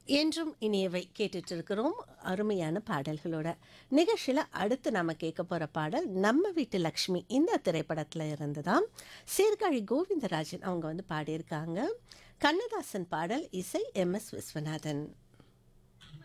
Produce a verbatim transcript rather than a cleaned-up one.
என்றும் இனியவை கேட்டுட்டு இருக்கிறோம் அருமையான பாடல்களோட. நிகழ்ச்சியில் அடுத்து நம்ம கேட்க போகிற பாடல் நம்ம வீட்டு லக்ஷ்மி இந்த திரைப்படத்தில் இருந்து தான். சீர்காழி கோவிந்தராஜன் அவங்க வந்து பாடியிருக்காங்க. கண்ணதாசன் பாடல், இசை எம் எஸ் விஸ்வநாதன்.